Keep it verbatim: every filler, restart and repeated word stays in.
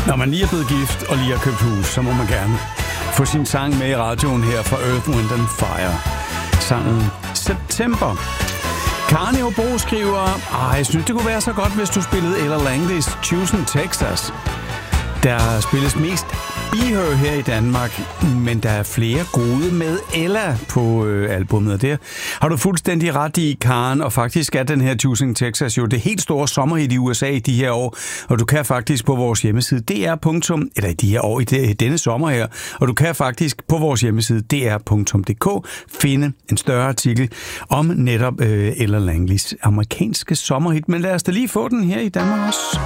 Når man lige er blevet gift og lige har købt hus, så må man gerne få sin sang med i radioen her fra Earth, Wind and Fire. Sangen September. Karen i Hobro skriver, ah, jeg synes, det kunne være så godt, hvis du spillede Ella Langleys Choosing Texas. Der spilles mest Be Her her i Danmark, men der er flere gode med Ella på øh, albumet. Der har du fuldstændig ret i, Karen, og faktisk er den her Choosing Texas jo det helt store sommerhit i U S A i de her år, og du kan faktisk på vores hjemmeside D R. eller i de her år, i, de, i denne sommer her, og du kan faktisk på vores hjemmeside D R punktum D K finde en større artikel om netop øh, Ella Langleys amerikanske sommerhit, men lad os da lige få den her i Danmark også.